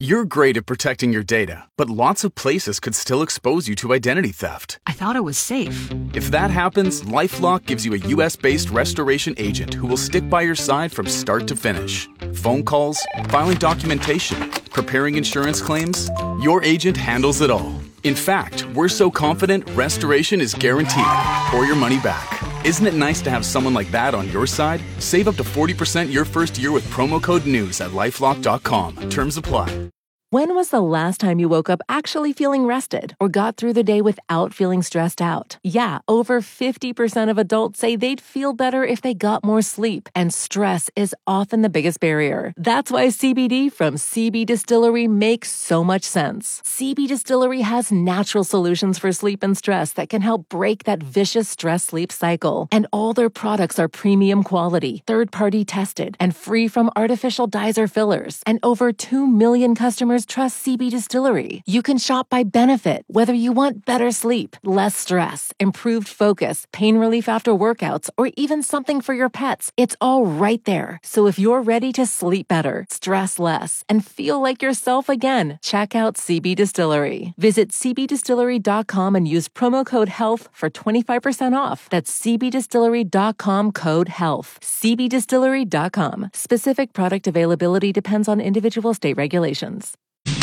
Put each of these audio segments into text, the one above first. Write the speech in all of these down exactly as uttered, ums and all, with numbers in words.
You're great at protecting your data, but lots of places could still expose you to identity theft. I thought it was safe. If that happens, LifeLock gives you a U S-based restoration agent who will stick by your side from start to finish. Phone calls, filing documentation, preparing insurance claims, your agent handles it all. In fact, we're so confident restoration is guaranteed or your money back. Isn't it nice to have someone like that on your side? Save up to forty percent your first year with promo code NEWS at lifelock dot com. Terms apply. When was the last time you woke up actually feeling rested or got through the day without feeling stressed out? Yeah, over fifty percent of adults say they'd feel better if they got more sleep, and stress is often the biggest barrier. That's why C B D from C B Distillery makes so much sense. C B Distillery has natural solutions for sleep and stress that can help break that vicious stress-sleep cycle. And all their products are premium quality, third-party tested, and free from artificial dyes or fillers. And over two million customers trust C B Distillery. You can shop by benefit, whether you want better sleep, less stress, improved focus, pain relief after workouts, or even something for your pets. It's all right there. So if you're ready to sleep better, stress less, and feel like yourself again, check out C B Distillery. Visit c b distillery dot com and use promo code HEALTH for twenty-five percent off. That's c b distillery dot com code HEALTH. c b distillery dot com. Specific product availability depends on individual state regulations.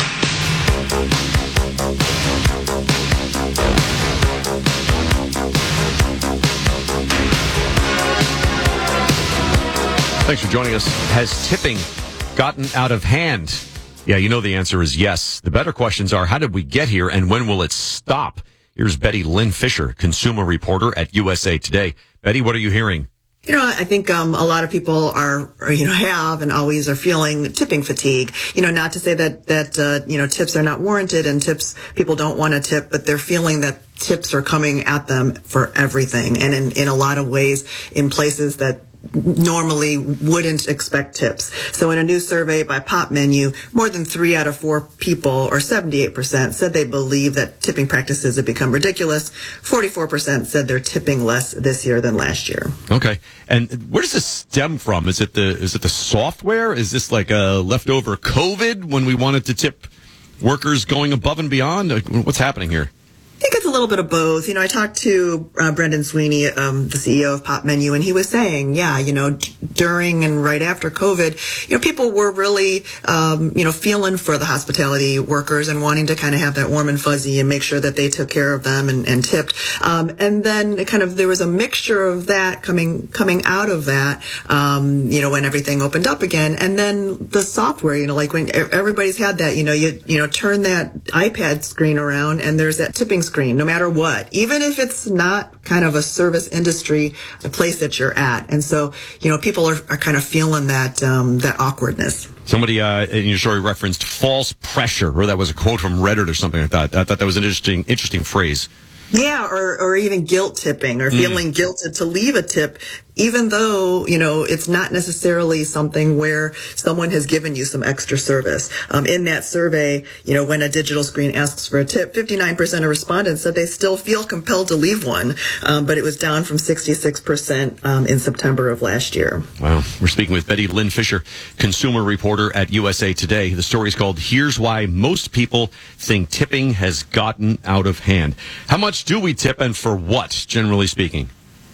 Thanks for joining us. Has tipping gotten out of hand? Yeah, you know the answer is yes. The better questions are, how did we get here and when will it stop? Here's Betty Lynn Fisher, consumer reporter at U S A Today. Betty, what are you hearing? You know, I think um, a lot of people are, or, you know, have and always are feeling tipping fatigue. You know, not to say that, that uh, you know, tips are not warranted and tips, people don't want to tip, but they're feeling that tips are coming at them for everything. And in, in a lot of ways, in places that normally wouldn't expect tips. So in a new survey by Pop Menu, more than three out of four people, or seventy-eight percent, said they believe that tipping practices have become ridiculous. forty-four percent said they're tipping less this year than last year. Okay. And where does this stem from? Is it the is it the software? Is this like a leftover COVID when we wanted to tip workers going above and beyond? What's happening here? I think it's a little bit of both. You know, I talked to uh, Brendan Sweeney, um, the C E O of Pop Menu, and he was saying, yeah, you know, d- during and right after COVID, you know, people were really, um, you know, feeling for the hospitality workers and wanting to kind of have that warm and fuzzy and make sure that they took care of them and, and tipped. Um, and then kind of there was a mixture of that coming coming out of that, um, you know, when everything opened up again. And then the software, you know, like when everybody's had that, you know, you you know, turn that iPad screen around and there's that tipping screen. Screen, no matter what, even if it's not kind of a service industry, the place that you're at. And so, you know, people are, are kind of feeling that um, that awkwardness. Somebody uh, in your story referenced false pressure, or that was a quote from Reddit or something like that. I thought that was an interesting, interesting phrase. Yeah, or, or even guilt tipping, or feeling mm. guilted to leave a tip, even though, you know, it's not necessarily something where someone has given you some extra service. Um, in that survey, you know, when a digital screen asks for a tip, fifty-nine percent of respondents said they still feel compelled to leave one, um, but it was down from sixty-six percent um, in September of last year. Wow. We're speaking with Betty Lynn Fisher, consumer reporter at U S A Today. The story is called Here's Why Most People Think Tipping Has Gotten Out of Hand. How much do we tip and for what, generally speaking?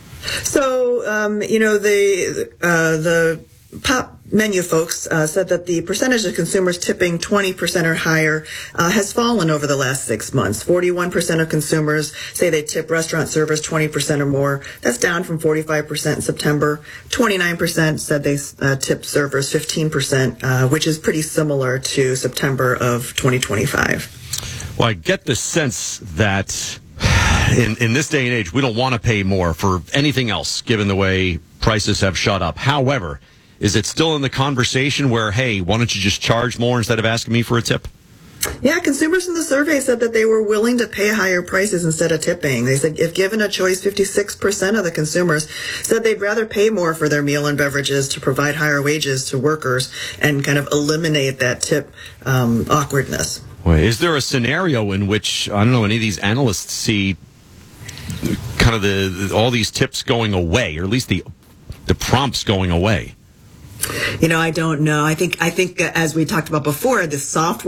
So, um, you know, the uh, the Pop Menu folks uh, said that the percentage of consumers tipping twenty percent or higher uh, has fallen over the last six months. forty-one percent of consumers say they tip restaurant servers twenty percent or more. That's down from forty-five percent in September. twenty-nine percent said they uh, tip servers fifteen percent, uh, which is pretty similar to September of twenty twenty-five. Well, I get the sense that In, in this day and age, we don't want to pay more for anything else, given the way prices have shot up. However, is it still in the conversation where, hey, why don't you just charge more instead of asking me for a tip? Yeah, consumers in the survey said that they were willing to pay higher prices instead of tipping. They said if given a choice, fifty-six percent of the consumers said they'd rather pay more for their meal and beverages to provide higher wages to workers and kind of eliminate that tip um, awkwardness. Well, is there a scenario in which, I don't know, any of these analysts see kind of the all these tips going away, or at least the the prompts going away? You know, I don't know. I think I think uh, as we talked about before, the software